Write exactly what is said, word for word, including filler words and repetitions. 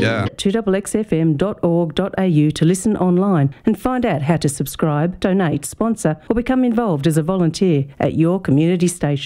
Yeah. two x x f m dot org dot a u to listen online and find out how to subscribe, donate, sponsor or become involved as a volunteer at your community station.